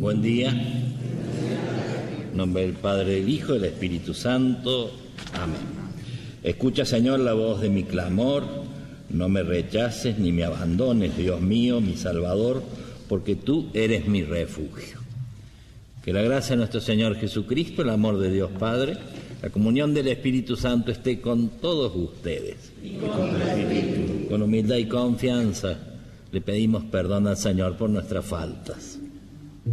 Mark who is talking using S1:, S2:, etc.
S1: Buen día. En nombre del Padre, del Hijo y del Espíritu Santo. Amén. Escucha, Señor, la voz de mi clamor. No me rechaces ni me abandones, Dios mío, mi Salvador, porque tú eres mi refugio. Que la gracia de nuestro Señor Jesucristo, el amor de Dios Padre, la comunión del Espíritu Santo esté con todos ustedes. Con humildad y confianza le pedimos perdón al Señor por nuestras faltas.